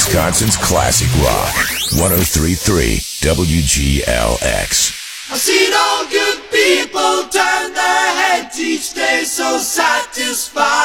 Wisconsin's classic rock. 103.3 WGLX. I've seen all good people turn their heads each day so satisfied.